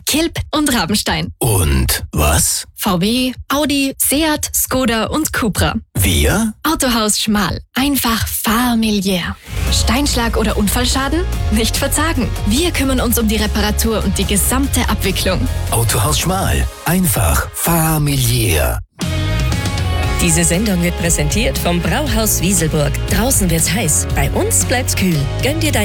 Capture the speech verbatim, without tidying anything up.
Kilb und Rabenstein. Und was? V W, Audi, Seat, Skoda und Cupra. Wir? Autohaus Schmal. Einfach familiär. Steinschlag oder Unfallschaden? Nicht verzagen. Wir kümmern uns um die Reparatur und die gesamte Abwicklung. Autohaus Schmal. Einfach familiär. Diese Sendung wird präsentiert vom Brauhaus Wieselburg. Draußen wird's heiß, bei uns bleibt's kühl. Gönn dir deine